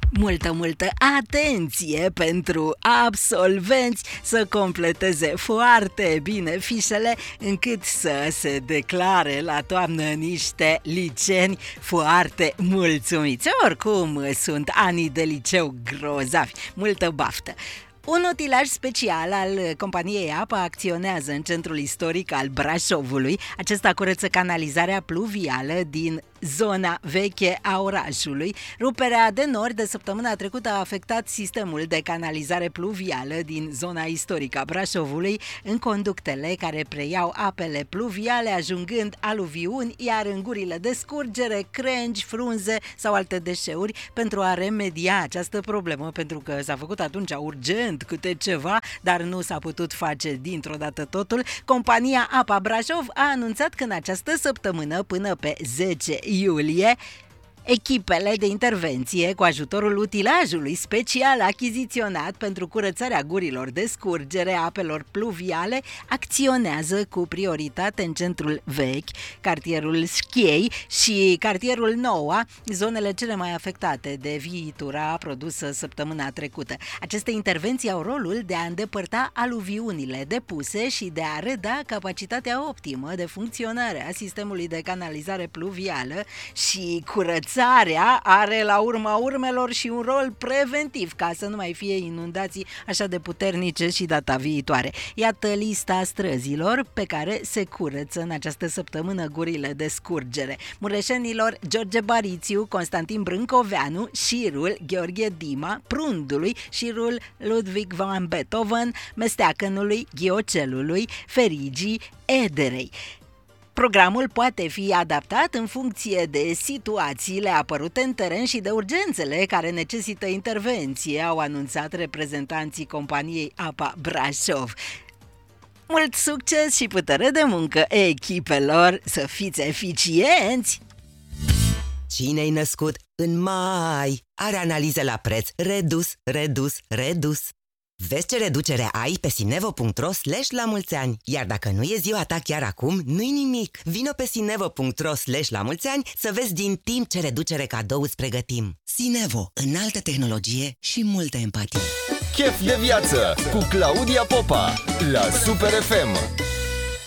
Multă atenție pentru absolvenți să completeze foarte bine fișele încât să se declare la toamnă niște liceeni foarte mulțumiți. Oricum sunt anii de liceu grozavi, multă baftă. Un utilaj special al companiei APA acționează în centrul istoric al Brașovului. Acesta curăță canalizarea pluvială din zona veche a orașului. Ruperea de nord de săptămâna trecută a afectat sistemul de canalizare pluvială din zona istorică a Brașovului în conductele care preiau apele pluviale, ajungând aluviuni, iar în gurile de scurgere, crengi, frunze sau alte deșeuri. Pentru a remedia această problemă, pentru că s-a făcut atunci urgent câte ceva, dar nu s-a putut face dintr-o dată totul, compania APA Brașov a anunțat că în această săptămână, până pe 10 iulie, echipele de intervenție, cu ajutorul utilajului special achiziționat pentru curățarea gurilor de scurgere a apelor pluviale, acționează cu prioritate în centrul vechi, cartierul Schiei și cartierul Noua, zonele cele mai afectate de viitura produsă săptămâna trecută. Aceste intervenții au rolul de a îndepărta aluviunile depuse și de a reda capacitatea optimă de funcționare a sistemului de canalizare pluvială și curățarea are la urma urmelor și un rol preventiv ca să nu mai fie inundații așa de puternice și data viitoare. Iată lista străzilor pe care se curăță în această săptămână gurile de scurgere. Mureșenilor George Barițiu, Constantin Brâncoveanu, Șirul Gheorghe Dima, Prundului, Șirul Ludwig van Beethoven, Mesteacănului, Ghiocelului, Ferigii, Ederei. Programul poate fi adaptat în funcție de situațiile apărute în teren și de urgențele care necesită intervenție, au anunțat reprezentanții companiei APA Brașov. Mult succes și putere de muncă echipelor, să fiți eficienți! Cine-i născut în mai are analiză la preț redus. Vezi ce reducere ai pe sinevo.ro/la-mulți-ani. Iar dacă nu e ziua ta chiar acum, nu-i nimic. Vino pe sinevo.ro/la-mulți-ani să vezi din timp ce reducere cadou îți pregătim. Sinevo, înaltă tehnologie și multă empatie. Chef de viață cu Claudia Popa la Super FM.